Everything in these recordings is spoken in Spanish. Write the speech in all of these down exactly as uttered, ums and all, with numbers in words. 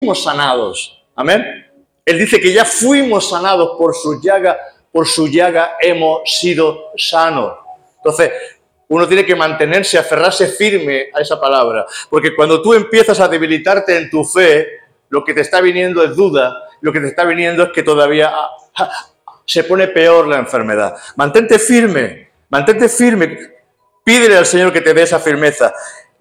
fuimos sanados. Amén. Él dice que ya fuimos sanados por su llaga, por su llaga hemos sido sanos. Entonces, uno tiene que mantenerse, aferrarse firme a esa palabra, porque cuando tú empiezas a debilitarte en tu fe, lo que te está viniendo es duda, lo que te está viniendo es que todavía se pone peor la enfermedad. Mantente firme, mantente firme, pídele al Señor que te dé esa firmeza.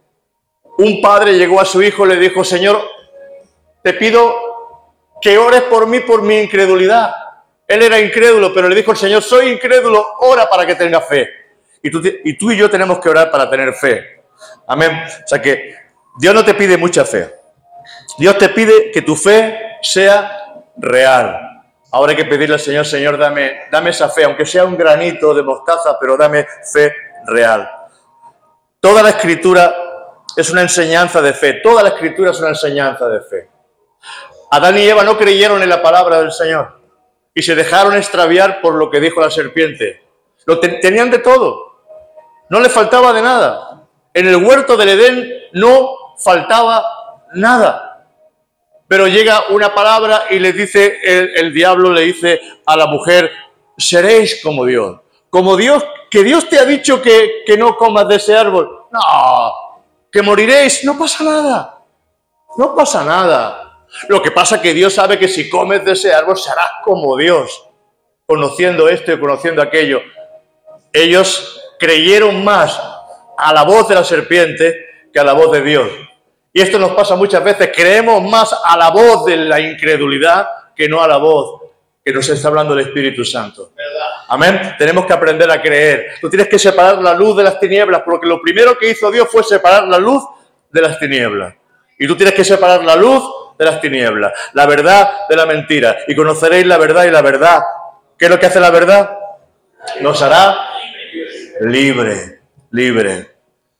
Un padre llegó a su hijo y le dijo, Señor, te pido que ores por mí por mi incredulidad. Él era incrédulo, pero le dijo el Señor, soy incrédulo, ora para que tenga fe. Y tú, y tú y yo tenemos que orar para tener fe. Amén. O sea que Dios no te pide mucha fe. Dios te pide que tu fe sea real. Ahora hay que pedirle al Señor, Señor, dame, dame esa fe, aunque sea un granito de mostaza, pero dame fe real. Toda la Escritura es una enseñanza de fe. Toda la Escritura es una enseñanza de fe. Adán y Eva no creyeron en la palabra del Señor y se dejaron extraviar por lo que dijo la serpiente. Lo te- tenían de todo. No les faltaba de nada. En el huerto del Edén no faltaba nada. Pero llega una palabra y le dice, el, el diablo le dice a la mujer, seréis como Dios. Como Dios, que Dios te ha dicho que, que no comas de ese árbol. No, que moriréis. No pasa nada. No pasa nada. Lo que pasa es que Dios sabe que si comes de ese árbol serás como Dios. Conociendo esto y conociendo aquello. Ellos creyeron más a la voz de la serpiente que a la voz de Dios. Y esto nos pasa muchas veces. Creemos más a la voz de la incredulidad que no a la voz que nos está hablando el Espíritu Santo. Amén. Tenemos que aprender a creer. Tú tienes que separar la luz de las tinieblas, porque lo primero que hizo Dios fue separar la luz de las tinieblas. Y tú tienes que separar la luz de las tinieblas, la verdad de la mentira. Y conoceréis la verdad y la verdad. ¿Qué es lo que hace la verdad? Nos hará libre, libre.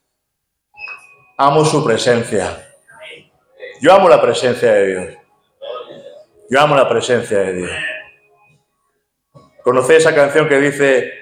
Amo su presencia. Yo amo la presencia de Dios. Yo amo la presencia de Dios. ¿Conocéis esa canción que dice,